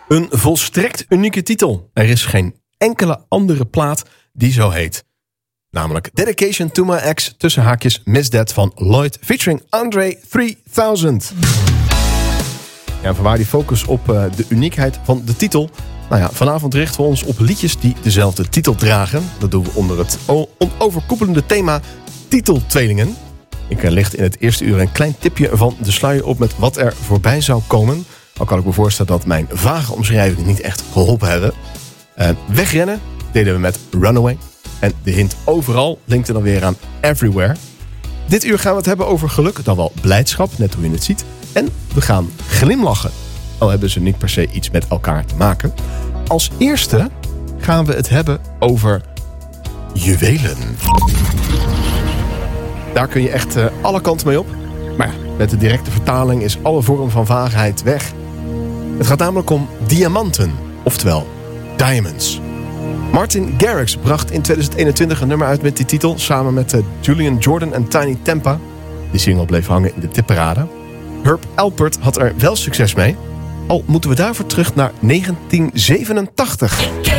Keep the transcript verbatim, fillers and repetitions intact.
Een volstrekt unieke titel. Er is geen enkele andere plaat die zo heet. Namelijk Dedication to My Ex tussen haakjes Miss That van Lloyd featuring Andre drieduizend. Ja, vanwaar die focus op uh, de uniekheid van de titel. Nou ja, vanavond richten we ons op liedjes die dezelfde titel dragen. Dat doen we onder het onoverkoepelende thema titeltweelingen. Ik uh, licht in het eerste uur een klein tipje van de sluier op met wat er voorbij zou komen. Al kan ik me voorstellen dat mijn vage omschrijvingen niet echt geholpen hebben. Uh, wegrennen deden we met Runaway. En de hint overal linkte dan weer aan Everywhere. Dit uur gaan we het hebben over geluk, dan wel blijdschap, net hoe je het ziet. En we gaan glimlachen. Al hebben ze niet per se iets met elkaar te maken. Als eerste gaan we het hebben over juwelen. Daar kun je echt uh, alle kanten mee op. Maar ja, met de directe vertaling is alle vorm van vaagheid weg. Het gaat namelijk om diamanten, oftewel diamonds. Martin Garrix bracht in tweeduizend eenentwintig een nummer uit met die titel, samen met uh, Julian Jordan en Tiny Tampa. Die single bleef hangen in de tipparade. Herb Alpert had er wel succes mee. Al moeten we daarvoor terug naar negentien zevenentachtig.